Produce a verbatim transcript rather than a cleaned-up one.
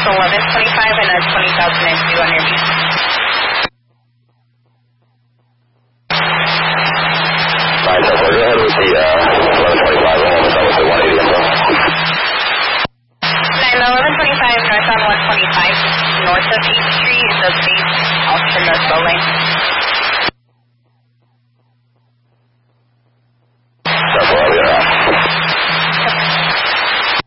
is eleven twenty-five and that's twenty thousand two on your beat. Alright, so go ahead with the uh, eleven twenty-five and we'll start with the one eighty info. nine eleven twenty-five north on one twenty-five, north of eighth Street is a base ultra north low lane.